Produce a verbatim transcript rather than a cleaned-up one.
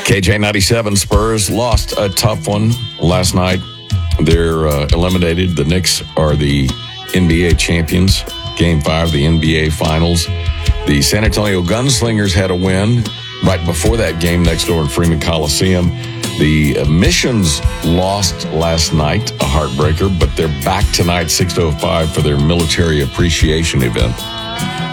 K J ninety-seven, Spurs lost a tough one last night. They're uh, eliminated. The Knicks are the N B A champions. Game five, the N B A Finals. The San Antonio Gunslingers had a win right before that game next door in Freeman Coliseum. The Missions lost last night, a heartbreaker, but they're back tonight, six oh five, for their military appreciation event.